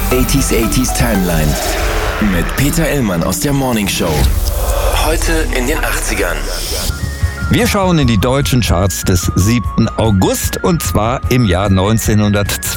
80s Timeline mit Peter Illmann aus der Morning Show. Heute in den 80ern. Wir schauen in die deutschen Charts des 7. August und zwar im Jahr 1992.